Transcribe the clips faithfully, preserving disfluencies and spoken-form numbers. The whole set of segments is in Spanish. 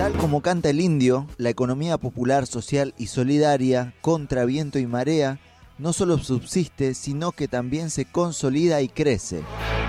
Tal como canta el indio, la economía popular, social y solidaria, contra viento y marea, no solo subsiste, sino que también se consolida y crece.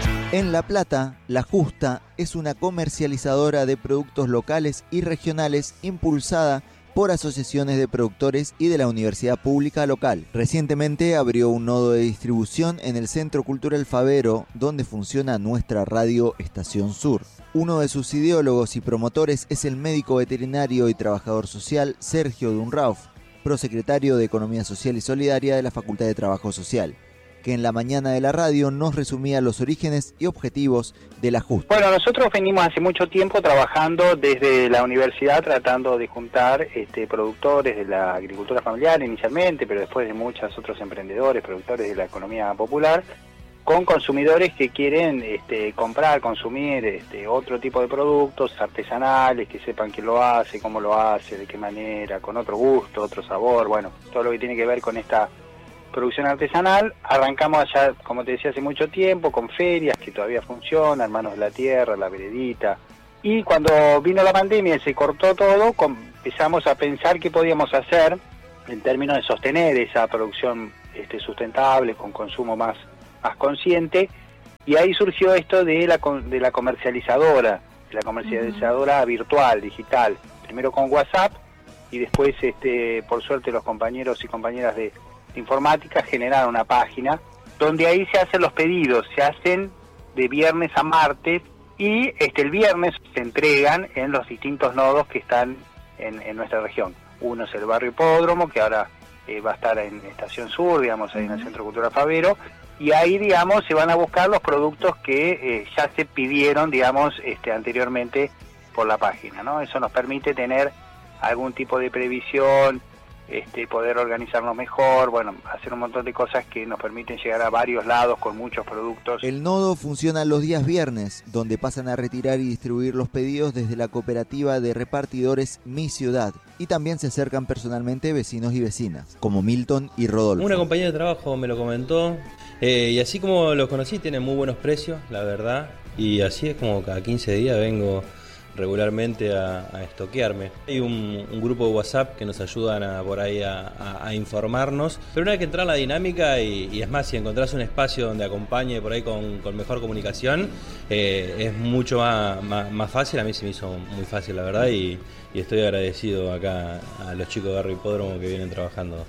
En La Plata, La Justa es una comercializadora de productos locales y regionales impulsada por asociaciones de productores y de la universidad pública local. Recientemente abrió un nodo de distribución en el Centro Cultural Favero, donde funciona nuestra radio Estación Sur. Uno de sus ideólogos y promotores es el médico veterinario y trabajador social Sergio Dunrauf, prosecretario de Economía Social y Solidaria de la Facultad de Trabajo Social, que en la mañana de la radio nos resumía los orígenes y objetivos de La Justa. Bueno, nosotros venimos hace mucho tiempo trabajando desde la universidad tratando de juntar este, productores de la agricultura familiar inicialmente, pero después de muchos otros emprendedores, productores de la economía popular, con consumidores que quieren este, comprar, consumir este, otro tipo de productos artesanales, que sepan quién lo hace, cómo lo hace, de qué manera, con otro gusto, otro sabor, bueno, todo lo que tiene que ver con esta producción artesanal. Arrancamos allá, como te decía, hace mucho tiempo, con ferias que todavía funcionan, Manos de la Tierra, La Veredita, y cuando vino la pandemia y se cortó todo, empezamos a pensar qué podíamos hacer en términos de sostener esa producción este, sustentable, con consumo más más consciente, y ahí surgió esto de la de la comercializadora, la comercializadora uh-huh. virtual, digital, primero con WhatsApp y después este por suerte los compañeros y compañeras de, de informática generaron una página donde ahí se hacen los pedidos, se hacen de viernes a martes y este el viernes se entregan en los distintos nodos que están en, en nuestra región. Uno es el barrio Hipódromo, que ahora eh, va a estar en Estación Sur, digamos, ahí en el Centro Cultural Favero, y ahí, digamos, se van a buscar los productos que eh, ya se pidieron, digamos, este, anteriormente por la página, ¿no? Eso nos permite tener algún tipo de previsión, este, poder organizarnos mejor, bueno, hacer un montón de cosas que nos permiten llegar a varios lados con muchos productos. El nodo funciona los días viernes, donde pasan a retirar y distribuir los pedidos desde la cooperativa de repartidores Mi Ciudad, y también se acercan personalmente vecinos y vecinas, como Milton y Rodolfo. Una compañera de trabajo me lo comentó, eh, y así como los conocí, tienen muy buenos precios, la verdad, y así es como cada quince días vengo regularmente a, a estoquearme. Hay un, un grupo de WhatsApp que nos ayudan a, por ahí a, a, a informarnos, pero una vez que entra en la dinámica y, y es más, si encontrás un espacio donde acompañe por ahí con, con mejor comunicación, eh, es mucho más, más, más fácil. A mí se me hizo muy fácil, la verdad, y, y estoy agradecido acá a los chicos de Barrio Hipódromo que vienen trabajando.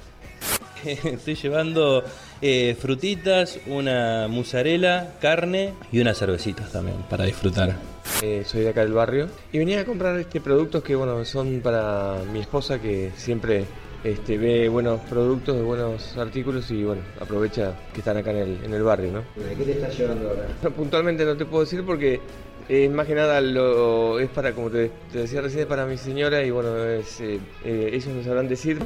Estoy llevando eh, frutitas, una mozzarella, carne y unas cervecitas también para disfrutar. Eh, soy de acá del barrio y venía a comprar este productos que bueno son para mi esposa, que siempre este, ve buenos productos, de buenos artículos, y bueno, aprovecha que están acá en el, en el barrio, ¿no? ¿Qué te estás llevando ahora? No, puntualmente no te puedo decir porque eh, más que nada lo, es para, como te, te decía recién, es para mi señora, y bueno, es, eh, eh, ellos me sabrán decir.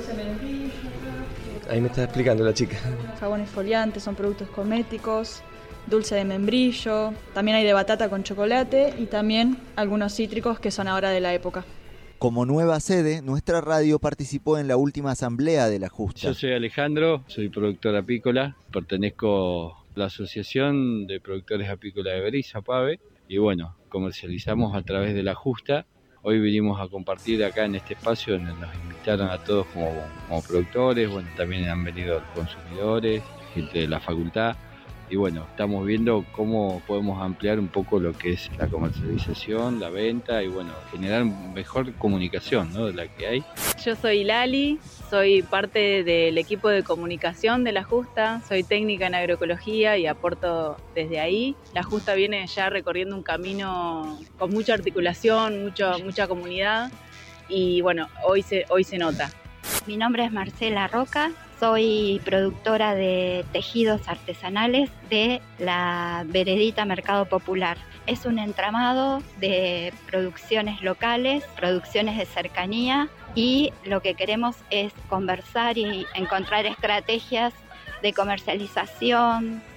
Ahí me está explicando la chica. Jabones foliantes, son productos cosméticos, dulce de membrillo, también hay de batata con chocolate y también algunos cítricos que son ahora de la época. Como nueva sede, nuestra radio participó en la última asamblea de La Justa. Yo soy Alejandro, soy productor apícola, pertenezco a la Asociación de Productores Apícolas de Beriza, PABE, y bueno, comercializamos a través de La Justa. Hoy vinimos a compartir acá en este espacio donde nos invitaron a todos como, como productores, bueno, también han venido consumidores, gente de la facultad, y bueno, estamos viendo cómo podemos ampliar un poco lo que es la comercialización, la venta, y bueno, generar mejor comunicación, ¿no?, de la que hay. Yo soy Lali, soy parte del equipo de comunicación de La Justa, soy técnica en agroecología y aporto desde ahí. La Justa viene ya recorriendo un camino con mucha articulación, mucho, mucha comunidad, y bueno, hoy se, hoy se nota. Mi nombre es Marcela Roca, soy productora de tejidos artesanales de la Veredita Mercado Popular. Es un entramado de producciones locales, producciones de cercanía, y lo que queremos es conversar y encontrar estrategias de comercialización,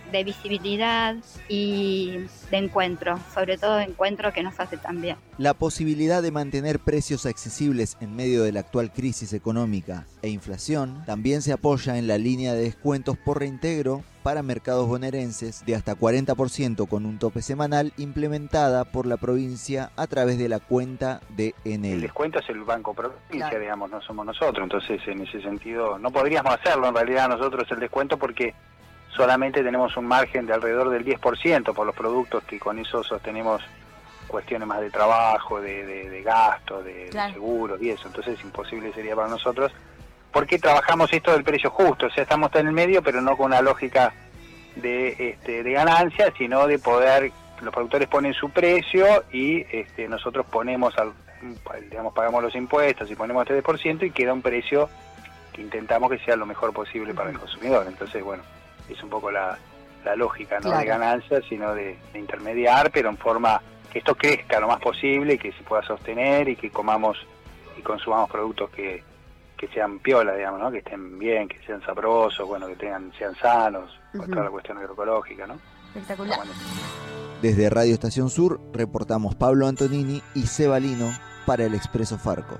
de visibilidad y de encuentro, sobre todo de encuentro que nos hace tan bien. La posibilidad de mantener precios accesibles en medio de la actual crisis económica e inflación también se apoya en la línea de descuentos por reintegro para mercados bonaerenses de hasta cuarenta por ciento con un tope semanal implementada por la provincia a través de la cuenta de Enel. El descuento es el Banco Provincia, Claro. digamos, no somos nosotros, entonces en ese sentido no podríamos hacerlo en realidad nosotros el descuento porque solamente tenemos un margen de alrededor del diez por ciento por los productos que con eso sostenemos cuestiones más de trabajo, de, de, de gasto, de, Claro. de seguros y eso, entonces imposible sería para nosotros. ¿Por qué trabajamos esto del precio justo? O sea, estamos en el medio, pero no con una lógica de, este, de ganancia, sino de poder, los productores ponen su precio y este, nosotros ponemos, al, digamos, pagamos los impuestos y ponemos el tres por ciento y queda un precio que intentamos que sea lo mejor posible para el consumidor. Entonces, bueno, es un poco la, la lógica, no Claro. de ganancia, sino de, de intermediar, pero en forma que esto crezca lo más posible, que se pueda sostener y que comamos y consumamos productos que que sean piola, digamos, ¿no? Que estén bien, que sean sabrosos, bueno, que tengan, sean sanos, Ujú. toda la cuestión agroecológica, ¿no? Espectacular. Bueno, Desde Radio Estación Sur reportamos Pablo Antonini y Seba Lino para el Expreso Farco.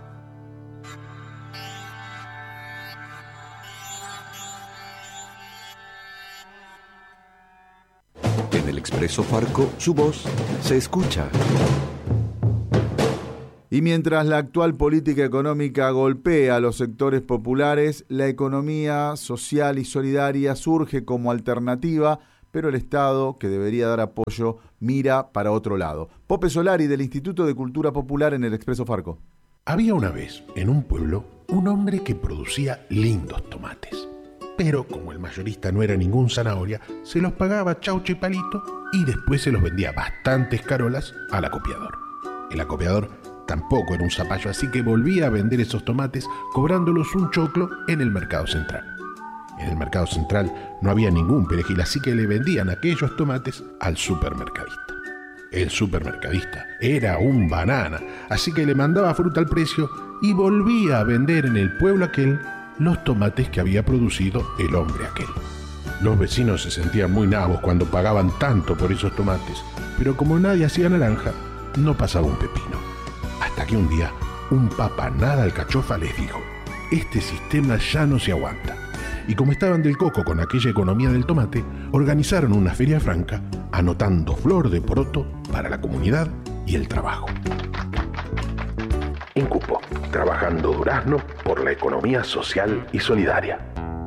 En el Expreso Farco, su voz se escucha. Y mientras la actual política económica golpea a los sectores populares, la economía social y solidaria surge como alternativa, pero el Estado, que debería dar apoyo, mira para otro lado. Pope Solari, del Instituto de Cultura Popular, en el Expreso Farco. Había una vez, en un pueblo, un hombre que producía lindos tomates. Pero como el mayorista no era ningún zanahoria, se los pagaba chaucho y palito y después se los vendía bastantes carolas al acopiador. El acopiador tampoco era un zapallo, así que volvía a vender esos tomates cobrándolos un choclo en el mercado central. En el mercado central no había ningún perejil, así que le vendían aquellos tomates al supermercadista. El supermercadista era un banana, así que le mandaba fruta al precio y volvía a vender en el pueblo aquel los tomates que había producido el hombre aquel. Los vecinos se sentían muy nabos cuando pagaban tanto por esos tomates, pero como nadie hacía naranja, no pasaba un pepino. Hasta que un día, un papa nada alcachofa les dijo: este sistema ya no se aguanta. Y como estaban del coco con aquella economía del tomate, organizaron una feria franca, anotando flor de poroto para la comunidad y el trabajo. Incupo, trabajando Durazno por la economía social y solidaria.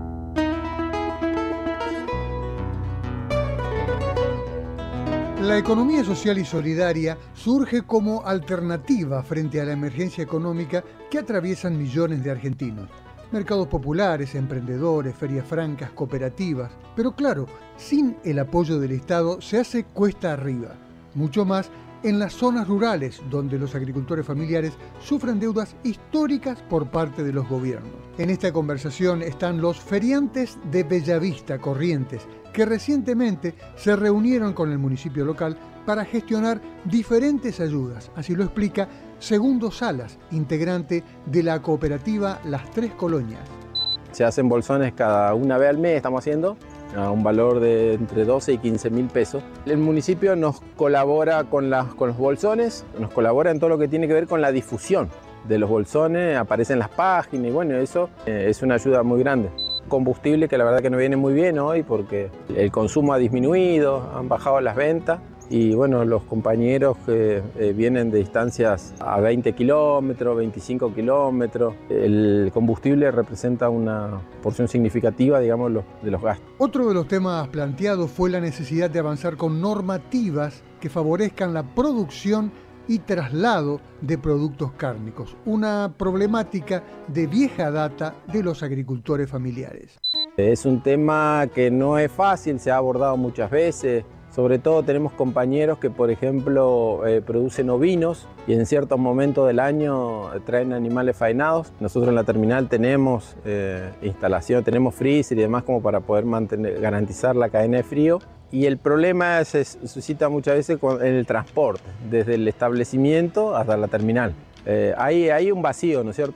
La economía social y solidaria surge como alternativa frente a la emergencia económica que atraviesan millones de argentinos. Mercados populares, emprendedores, ferias francas, cooperativas. Pero claro, sin el apoyo del Estado se hace cuesta arriba. Mucho más en las zonas rurales, donde los agricultores familiares sufren deudas históricas por parte de los gobiernos. En esta conversación están los feriantes de Bellavista, Corrientes, que recientemente se reunieron con el municipio local para gestionar diferentes ayudas. Así lo explica Segundo Salas, integrante de la cooperativa Las Tres Colonias. Se hacen bolsones cada una vez al mes, estamos haciendo, a un valor de entre doce y quince mil pesos. El municipio nos colabora con, las, con los bolsones, nos colabora en todo lo que tiene que ver con la difusión de los bolsones, aparecen las páginas y bueno, eso eh, es una ayuda muy grande. Combustible que la verdad que nos viene muy bien hoy porque el consumo ha disminuido, han bajado las ventas y bueno, los compañeros que eh, vienen de distancias a veinte kilómetros, veinticinco kilómetros, el combustible representa una porción significativa, digamos, de los gastos. Otro de los temas planteados fue la necesidad de avanzar con normativas que favorezcan la producción y traslado de productos cárnicos, una problemática de vieja data de los agricultores familiares. Es un tema que no es fácil, se ha abordado muchas veces. Sobre todo tenemos compañeros que, por ejemplo, eh, producen ovinos y en ciertos momentos del año traen animales faenados. Nosotros en la terminal tenemos eh, instalación, tenemos freezer y demás como para poder mantener, garantizar la cadena de frío. Y el problema se suscita muchas veces en el transporte, desde el establecimiento hasta la terminal. Eh, hay, hay un vacío, ¿no es cierto?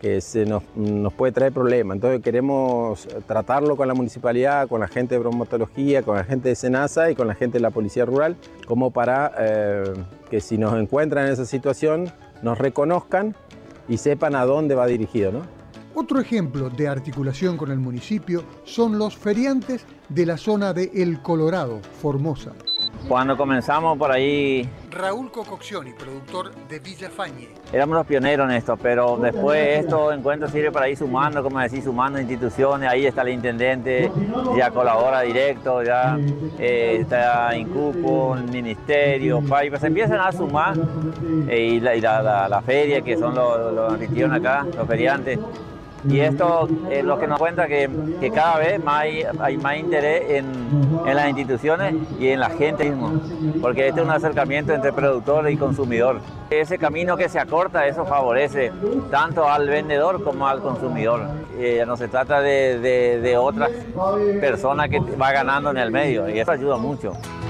que se nos, nos puede traer problemas. Entonces queremos tratarlo con la municipalidad, con la gente de bromatología, con la gente de SENASA y con la gente de la Policía Rural, como para eh, que si nos encuentran en esa situación nos reconozcan y sepan a dónde va dirigido, ¿no? Otro ejemplo de articulación con el municipio son los feriantes de la zona de El Colorado, Formosa. Cuando comenzamos por ahí... Raúl Cococcioni, productor de Villafañe. Éramos los pioneros en esto, pero después esto encuentro sirve para ir sumando, como decís, sumando instituciones. Ahí está el intendente, ya colabora directo, ya eh, está Incupo, el ministerio, pa, y pues empiezan a sumar eh, y, la, y la, la, la feria, que son los, los anfitriones acá, los feriantes. Y esto es lo que nos cuenta que, que cada vez más hay, hay más interés en, en las instituciones y en la gente misma, porque este es un acercamiento entre productor y consumidor. Ese camino que se acorta, eso favorece tanto al vendedor como al consumidor. Eh, no se trata de, de, de otras personas que va ganando en el medio y eso ayuda mucho.